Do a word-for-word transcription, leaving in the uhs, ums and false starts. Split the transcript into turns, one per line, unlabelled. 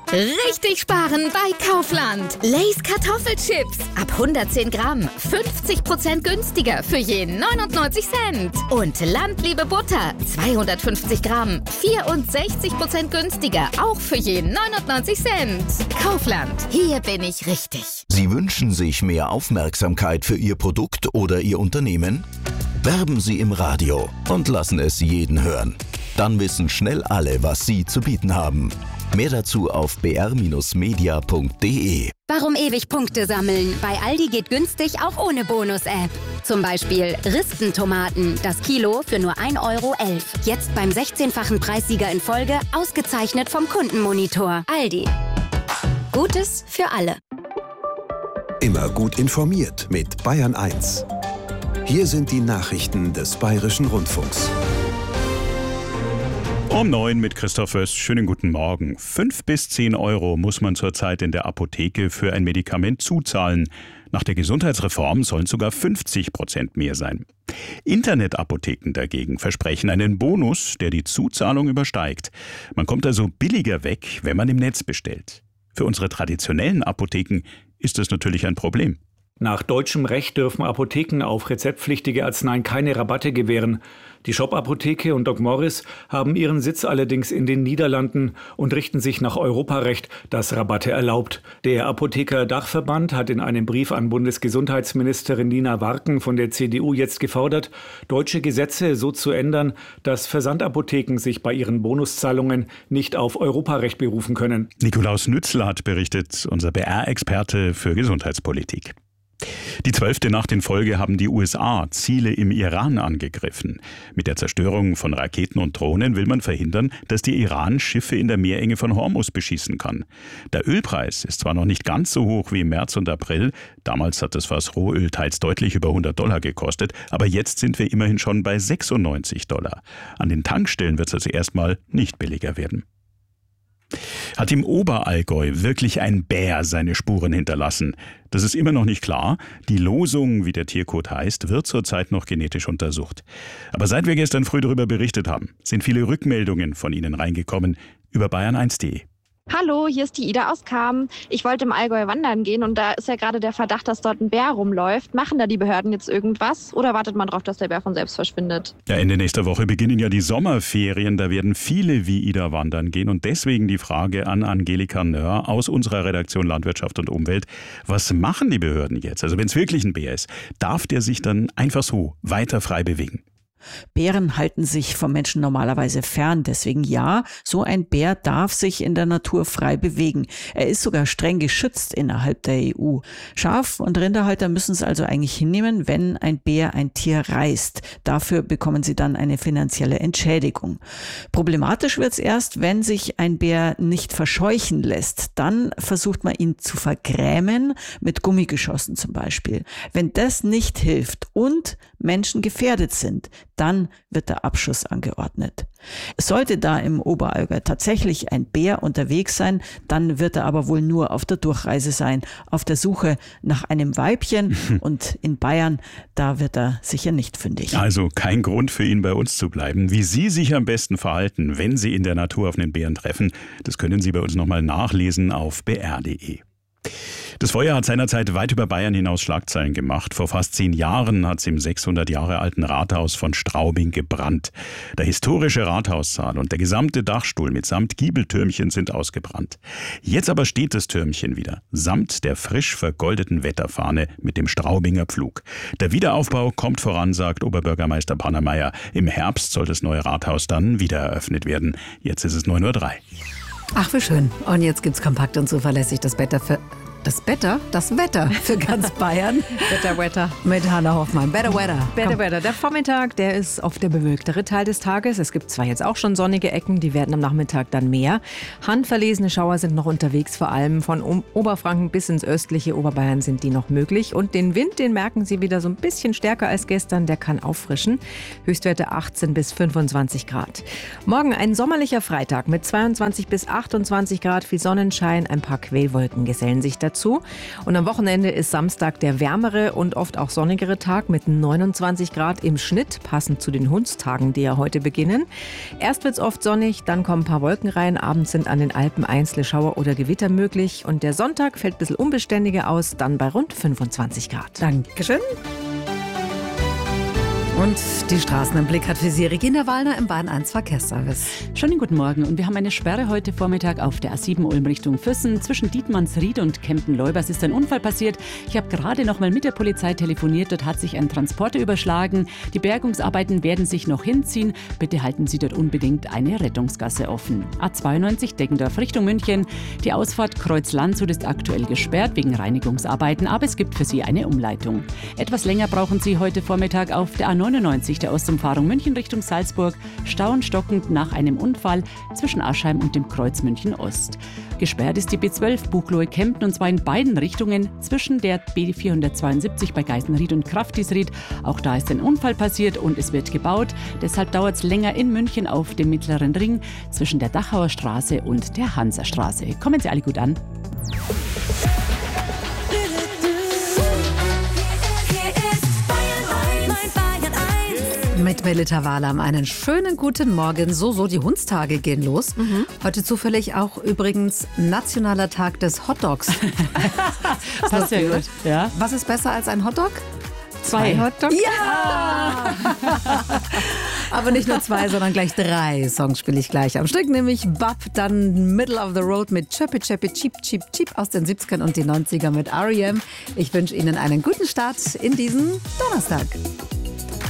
Richtig sparen bei Kaufland. Lay's Kartoffelchips ab hundertzehn Gramm. fünfzig Prozent günstiger für je neunundneunzig Cent. Und Landliebe Butter zweihundertfünfzig Gramm. vierundsechzig Prozent günstiger. Auch für je neunundneunzig Cent. Kaufland. Hier bin ich richtig.
Sie wünschen sich mehr Aufmerksamkeit für Ihr Produkt oder Ihr Unternehmen? Werben Sie im Radio und lassen es jeden hören. Dann wissen schnell alle, was Sie zu bieten haben. Mehr dazu auf b r Bindestrich media punkt d e.
Warum ewig Punkte sammeln? Bei Aldi geht günstig auch ohne Bonus-App. Zum Beispiel Rispentomaten, das Kilo für nur ein Euro elf. Jetzt beim sechzehnfachen Preissieger in Folge, ausgezeichnet vom Kundenmonitor. Aldi. Gutes für alle.
Immer gut informiert mit Bayern eins. Hier sind die Nachrichten des Bayerischen Rundfunks.
Um neun mit Christoph Föst. Schönen guten Morgen. Fünf bis zehn Euro muss man zurzeit in der Apotheke für ein Medikament zuzahlen. Nach der Gesundheitsreform sollen sogar fünfzig Prozent mehr sein. Internetapotheken dagegen versprechen einen Bonus, der die Zuzahlung übersteigt. Man kommt also billiger weg, wenn man im Netz bestellt. Für unsere traditionellen Apotheken ist das natürlich ein Problem.
Nach deutschem Recht dürfen Apotheken auf rezeptpflichtige Arzneien keine Rabatte gewähren. Die Shop-Apotheke und Doc Morris haben ihren Sitz allerdings in den Niederlanden und richten sich nach Europarecht, das Rabatte erlaubt. Der Apotheker-Dachverband hat in einem Brief an Bundesgesundheitsministerin Nina Warken von der C D U jetzt gefordert, deutsche Gesetze so zu ändern, dass Versandapotheken sich bei ihren Bonuszahlungen nicht auf Europarecht berufen können.
Nikolaus Nützler hat berichtet, unser B R-Experte für Gesundheitspolitik. Die zwölfte Nacht in Folge haben die U S A Ziele im Iran angegriffen. Mit der Zerstörung von Raketen und Drohnen will man verhindern, dass der Iran Schiffe in der Meerenge von Hormuz beschießen kann. Der Ölpreis ist zwar noch nicht ganz so hoch wie im März und April, damals hat das Fass Rohöl teils deutlich über hundert Dollar gekostet, aber jetzt sind wir immerhin schon bei sechsundneunzig Dollar. An den Tankstellen wird es also erstmal nicht billiger werden. Hat im Oberallgäu wirklich ein Bär seine Spuren hinterlassen? Das ist immer noch nicht klar. Die Losung, wie der Tiercode heißt, wird zurzeit noch genetisch untersucht. Aber seit wir gestern früh darüber berichtet haben, sind viele Rückmeldungen von Ihnen reingekommen über bayern eins punkt de.
Hallo, hier ist die Ida aus Kam. Ich wollte im Allgäu wandern gehen und da ist ja gerade der Verdacht, dass dort ein Bär rumläuft. Machen da die Behörden jetzt irgendwas oder wartet man darauf, dass der Bär von selbst verschwindet?
Ja, Ende nächster Woche beginnen ja die Sommerferien. Da werden viele wie Ida wandern gehen und deswegen die Frage an Angelika Nöhr aus unserer Redaktion Landwirtschaft und Umwelt. Was machen die Behörden jetzt? Also wenn es wirklich ein Bär ist, darf der sich dann einfach so weiter frei bewegen?
Bären halten sich vom Menschen normalerweise fern. Deswegen ja, so ein Bär darf sich in der Natur frei bewegen. Er ist sogar streng geschützt innerhalb der E U. Schaf- und Rinderhalter müssen es also eigentlich hinnehmen, wenn ein Bär ein Tier reißt. Dafür bekommen sie dann eine finanzielle Entschädigung. Problematisch wird es erst, wenn sich ein Bär nicht verscheuchen lässt. Dann versucht man ihn zu vergrämen, mit Gummigeschossen zum Beispiel. Wenn das nicht hilft und Menschen gefährdet sind, dann wird der Abschuss angeordnet. Sollte da im Oberallgäu tatsächlich ein Bär unterwegs sein, dann wird er aber wohl nur auf der Durchreise sein, auf der Suche nach einem Weibchen und in Bayern, da wird er sicher nicht fündig.
Also kein Grund für ihn bei uns zu bleiben. Wie Sie sich am besten verhalten, wenn Sie in der Natur auf einen Bären treffen, das können Sie bei uns nochmal nachlesen auf b r punkt d e. Das Feuer hat seinerzeit weit über Bayern hinaus Schlagzeilen gemacht. Vor fast zehn Jahren hat es im sechshundert Jahre alten Rathaus von Straubing gebrannt. Der historische Rathaussaal und der gesamte Dachstuhl mitsamt Giebeltürmchen sind ausgebrannt. Jetzt aber steht das Türmchen wieder, samt der frisch vergoldeten Wetterfahne mit dem Straubinger Pflug. Der Wiederaufbau kommt voran, sagt Oberbürgermeister Pannermeier. Im Herbst soll das neue Rathaus dann wieder eröffnet werden. Jetzt ist es neun Uhr drei.
Ach, wie schön. Und jetzt gibt's kompakt und zuverlässig das Wetter für... Das Wetter? Das Wetter für ganz Bayern.
Better Wetter.
Mit Hanna Hoffmann. Better Weather.
Better
Komm.
Weather. Der Vormittag, der ist oft der bewölktere Teil des Tages. Es gibt zwar jetzt auch schon sonnige Ecken, die werden am Nachmittag dann mehr. Handverlesene Schauer sind noch unterwegs, vor allem von um Oberfranken bis ins östliche Oberbayern sind die noch möglich. Und den Wind, den merken Sie wieder so ein bisschen stärker als gestern, der kann auffrischen. Höchstwerte achtzehn bis fünfundzwanzig Grad. Morgen ein sommerlicher Freitag mit zweiundzwanzig bis achtundzwanzig Grad, viel Sonnenschein, ein paar Quellwolken gesellen sich dazu. dazu. Und am Wochenende ist Samstag der wärmere und oft auch sonnigere Tag mit neunundzwanzig Grad im Schnitt, passend zu den Hundstagen, die ja heute beginnen. Erst wird es oft sonnig, dann kommen ein paar Wolken rein. Abends sind an den Alpen einzelne Schauer oder Gewitter möglich. Und der Sonntag fällt ein bisschen unbeständiger aus, dann bei rund fünfundzwanzig Grad.
Dankeschön. Und die Straßen im Blick hat für Sie Regina Wallner im Bahn eins Verkehrsservice.
Schönen guten Morgen. Und wir haben eine Sperre heute Vormittag auf der A sieben Ulm Richtung Füssen. Zwischen Dietmannsried und Kempen-Leubers ist ein Unfall passiert. Ich habe gerade noch mal mit der Polizei telefoniert. Dort hat sich ein Transporter überschlagen. Die Bergungsarbeiten werden sich noch hinziehen. Bitte halten Sie dort unbedingt eine Rettungsgasse offen. A zweiundneunzig Deggendorf Richtung München. Die Ausfahrt Kreuz Landshut ist aktuell gesperrt wegen Reinigungsarbeiten. Aber es gibt für Sie eine Umleitung. Etwas länger brauchen Sie heute Vormittag auf der A neunundneunzig der Ostumfahrung München Richtung Salzburg, stauend stockend nach einem Unfall zwischen Aschheim und dem Kreuz München Ost. Gesperrt ist die B zwölf Buchloe-Kempten und zwar in beiden Richtungen zwischen der B vierhundertzweiundsiebzig bei Geisenried und Kraftisried. Auch da ist ein Unfall passiert und es wird gebaut. Deshalb dauert es länger in München auf dem Mittleren Ring zwischen der Dachauer Straße und der Hansastraße. Kommen Sie alle gut an.
Mit Melita Wahlam einen schönen guten Morgen. So, so, die Hundstage gehen los. Mhm. Heute zufällig auch übrigens Nationaler Tag des Hotdogs.
Das passt ja gut. Ja.
Was ist besser als ein Hotdog?
Zwei Hotdogs?
Ja! Aber nicht nur zwei, sondern gleich drei Songs spiele ich gleich am Stück. Nämlich Bab, dann Middle of the Road mit Chirpy Chirpy Cheep Cheep Cheep aus den siebzigern und die neunziger mit R E M. Ich wünsche Ihnen einen guten Start in diesen Donnerstag.